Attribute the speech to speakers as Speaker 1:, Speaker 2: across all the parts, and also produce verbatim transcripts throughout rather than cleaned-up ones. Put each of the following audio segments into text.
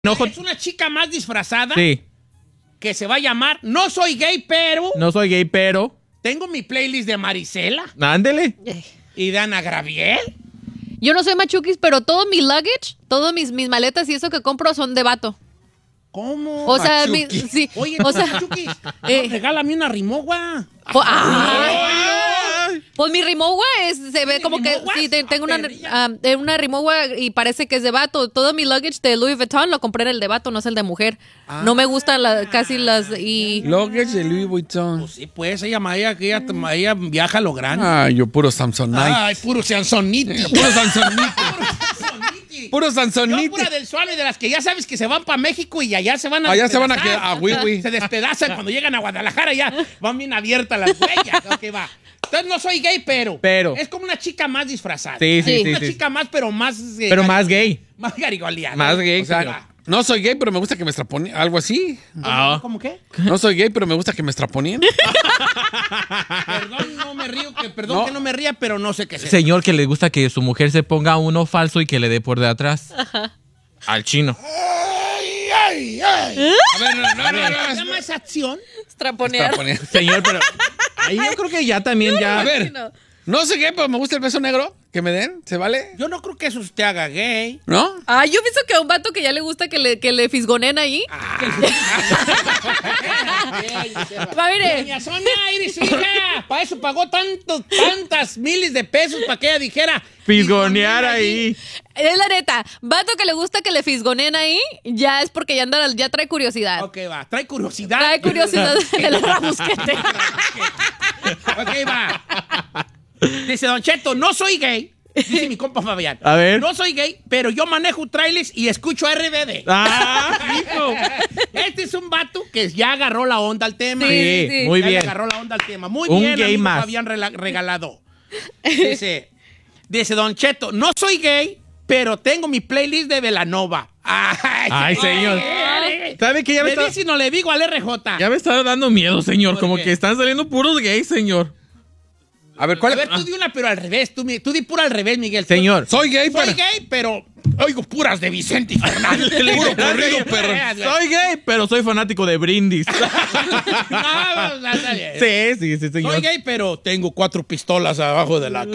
Speaker 1: No,
Speaker 2: es una chica más disfrazada.
Speaker 1: Sí.
Speaker 2: Que se va a llamar No soy gay, pero...
Speaker 1: No soy gay, pero...
Speaker 2: Tengo mi playlist de Marisela.
Speaker 1: Ándele.
Speaker 2: Y de Ana Graviel.
Speaker 3: Yo no soy machuquis, pero todo mi luggage, todas mis, mis maletas y eso que compro son de vato.
Speaker 2: ¿Cómo?
Speaker 3: O sea, mi, sí,
Speaker 2: Oye,
Speaker 3: o sea,
Speaker 2: Machuquis,
Speaker 3: eh,
Speaker 2: no, regálame una rimogua.
Speaker 3: po- ay. Pues mi Rimowa es, se ve
Speaker 2: ¿Sí,
Speaker 3: como que
Speaker 2: Rimowa?
Speaker 3: sí, te- tengo una,
Speaker 2: Perrilla.
Speaker 3: um, eh, una Rimowa y parece que es de vato. Todo mi luggage de Louis Vuitton lo compré en el de vato, no es el de mujer. No me gustan la- casi las y
Speaker 4: Luggage de Louis Vuitton.
Speaker 2: Pues sí, pues ella, ella, ella, ella viaja a lo grande.
Speaker 4: Ay, yo puro Samsonite.
Speaker 2: Ay, puro Sansonite.
Speaker 4: Puro Samsonite. Puro
Speaker 2: Yo
Speaker 4: Sansonite.
Speaker 2: pura del suave, de las que ya sabes que se van para México y allá se van a
Speaker 4: Allá se van a
Speaker 2: despedazar.
Speaker 4: quedar a Wiwi.
Speaker 2: Se despedazan cuando llegan a Guadalajara, ya van bien abiertas las huellas. Ok, va. Entonces no soy gay, pero.
Speaker 1: Pero.
Speaker 2: Es como una chica más disfrazada.
Speaker 1: Sí, sí,
Speaker 2: Es
Speaker 1: sí,
Speaker 2: una
Speaker 1: sí.
Speaker 2: chica más, pero más. eh,
Speaker 1: Pero más gay.
Speaker 2: Más garigoleada.
Speaker 1: Más gay.
Speaker 4: O sea,
Speaker 1: pero-
Speaker 4: no soy gay, pero me gusta que me estraponeen. Algo así.
Speaker 1: Ah.
Speaker 2: ¿Cómo qué?
Speaker 4: No soy gay, pero me gusta que me estraponeen.
Speaker 2: Perdón, no me río, que, perdón
Speaker 4: No.
Speaker 2: que no me ría, pero no sé qué es.
Speaker 1: Señor que le gusta que su mujer se ponga uno falso y que le dé por de atrás. Al chino.
Speaker 2: Ay, ay, ay.
Speaker 4: A ver, no, no, no, no,
Speaker 2: ¿Se llama esa acción?
Speaker 3: traponear.
Speaker 4: Estraponeen.
Speaker 1: Señor, pero... Ahí yo creo que ya también ya...
Speaker 4: A ver, no soy gay, pero me gusta el beso negro. Que me den, ¿se vale?
Speaker 2: Yo no creo que eso te haga gay.
Speaker 4: ¿No?
Speaker 3: Ah, yo pienso que a un vato que ya le gusta que le, que le fisgonen ahí. Va, mire.
Speaker 2: Doña Sonia, Iris, su hija. Para eso pagó tanto, tantas miles de pesos para que ella dijera.
Speaker 1: Fisgonear ahí.
Speaker 3: Es la neta, vato que le gusta que le fisgonen ahí, ya es porque ya anda, ya trae curiosidad.
Speaker 2: Ok, va. Trae curiosidad.
Speaker 3: Trae curiosidad del rabusquete.
Speaker 2: Ok, va. Dice Don Cheto, no soy gay. Dice mi compa Fabián.
Speaker 1: A ver.
Speaker 2: No soy gay, pero yo manejo trailers y escucho R B D.
Speaker 1: ¡Ah, hijo!
Speaker 2: Este es un vato que ya agarró la onda al tema.
Speaker 1: Sí,
Speaker 3: sí.
Speaker 1: muy
Speaker 2: Ya le
Speaker 1: bien.
Speaker 2: agarró la onda al tema. Muy
Speaker 1: Un
Speaker 2: bien,
Speaker 1: gay
Speaker 2: amigo
Speaker 1: más.
Speaker 2: Fabián rela- regalado. Dice, dice Don Cheto, no soy gay, pero tengo mi playlist de Velanova. Ay,
Speaker 1: Ay, señor.
Speaker 2: ay.
Speaker 1: ¿Sabe qué? Ya me
Speaker 2: Le
Speaker 1: está,
Speaker 2: dice y no le digo al R J.
Speaker 1: ya me está dando miedo, señor.
Speaker 2: ¿Por
Speaker 1: Como
Speaker 2: qué?
Speaker 1: que están saliendo puros gays, señor.
Speaker 4: A ver, ¿cuál
Speaker 2: A ver, tú di una, pero al revés. Tú, mi- tú di pura al revés, Miguel.
Speaker 1: Señor.
Speaker 4: Soy gay,
Speaker 2: Soy
Speaker 4: pero...
Speaker 2: gay, pero oigo puras de Vicente y Fernández.
Speaker 4: Puro corrido, perro.
Speaker 1: Soy gay, pero soy fanático de Brindis.
Speaker 2: No, no, está bien.
Speaker 1: Sí, sí, sí, señor.
Speaker 2: Soy gay, pero tengo cuatro pistolas abajo de la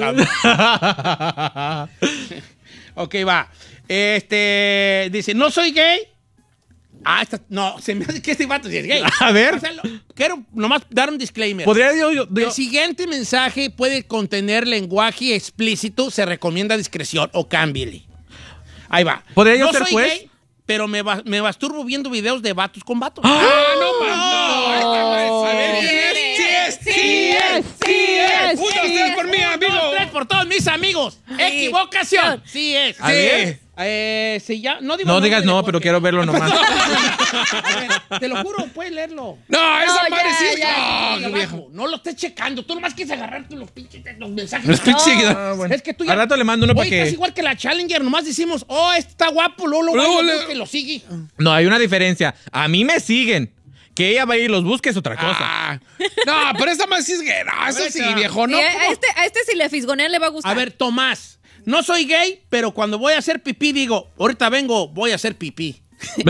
Speaker 2: cama. Ok, va. Este, dice, no soy gay. Ah, esta, no, se me hace que este vato sí es gay.
Speaker 1: A ver.
Speaker 2: O sea, lo- quiero nomás dar un disclaimer.
Speaker 1: Podría yo... yo- yo-
Speaker 2: El siguiente mensaje puede contener lenguaje explícito, se recomienda discreción o cámbiale. Ahí va.
Speaker 1: ¿Podría yo
Speaker 2: no
Speaker 1: ser
Speaker 2: soy
Speaker 1: juez?
Speaker 2: gay, pero me, va- me masturbo viendo videos de vatos con vatos.
Speaker 4: ¡Ah, no, man! No, a ver, ¿quién es? ¡Sí es! ¡Sí es! ¡Sí es! ¡Un, dos, tres por mí, amigo!
Speaker 2: Dos, tres por todos mis amigos. Equivocación. Sí es.
Speaker 1: A ver.
Speaker 2: Eh, se llama- no digo
Speaker 1: No
Speaker 2: nombre
Speaker 1: digas
Speaker 2: de
Speaker 1: no,
Speaker 2: porque-
Speaker 1: pero quiero verlo nomás.
Speaker 2: A ver, te lo juro, puedes leerlo.
Speaker 4: ¡No, esa
Speaker 3: No,
Speaker 4: madre
Speaker 3: ya,
Speaker 4: sí!
Speaker 3: ya,
Speaker 4: ¡Ah,
Speaker 2: Ahí
Speaker 4: qué
Speaker 2: abajo.
Speaker 4: viejo!
Speaker 2: No lo estés checando. Tú nomás quieres agarrarte los pinches los mensajes.
Speaker 4: Los pinches
Speaker 2: No,
Speaker 4: seguidores.
Speaker 2: Es que tú ya...
Speaker 1: Al rato le mando uno para
Speaker 2: Oye,
Speaker 1: que...
Speaker 2: estás igual que la Challenger. Nomás decimos, oh, este está guapo. Luego lo
Speaker 4: Luego
Speaker 2: vaya,
Speaker 4: le-
Speaker 2: busca y lo sigue.
Speaker 1: No, hay una diferencia. A mí me siguen. Que ella vaya y los busque es otra cosa.
Speaker 4: Ah, no, pero esta más sí es gay. No, eso
Speaker 2: ver,
Speaker 4: sí,
Speaker 2: acá.
Speaker 4: viejo, ¿no?
Speaker 3: Sí, a, a
Speaker 4: ¿Cómo?
Speaker 3: este, a este si le fisgonean le va a gustar.
Speaker 2: A ver, Tomás. No soy gay, pero cuando voy a hacer pipí digo, ahorita vengo, voy a hacer pipí.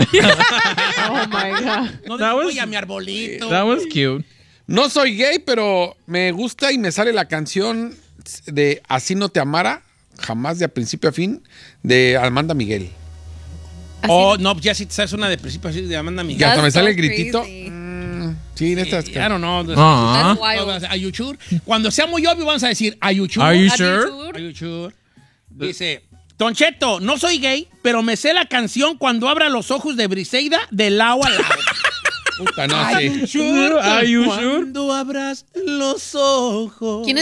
Speaker 3: Oh my God.
Speaker 2: No
Speaker 1: That
Speaker 2: digo,
Speaker 1: was-
Speaker 2: voy a mi arbolito.
Speaker 1: That was cute.
Speaker 4: No soy gay, pero me gusta y me sale la canción de Así no te amara, jamás de a principio a fin, de Amanda Miguel.
Speaker 2: Oh, no, ya si te sabes una de principio así de Amanda
Speaker 4: Que
Speaker 2: Miguel.
Speaker 4: hasta me
Speaker 3: That's
Speaker 4: sale
Speaker 3: so
Speaker 4: el gritito.
Speaker 3: crazy.
Speaker 4: Mm, sí, de estas.
Speaker 2: I don't know.
Speaker 1: Ah.
Speaker 3: That's wild.
Speaker 2: Are you sure? Cuando sea muy obvio vamos a decir, are you sure?
Speaker 1: Are you
Speaker 3: Are you
Speaker 1: sure?
Speaker 3: sure?
Speaker 2: Are you sure? Dice, Don Cheto, no soy gay, pero me sé la canción Cuando abra los ojos de Briseida de lao a lao.
Speaker 4: Puta, no,
Speaker 2: Are
Speaker 4: sí.
Speaker 2: you sure?
Speaker 1: Are you sure?
Speaker 2: Cuando abras los ojos.
Speaker 3: ¿Quién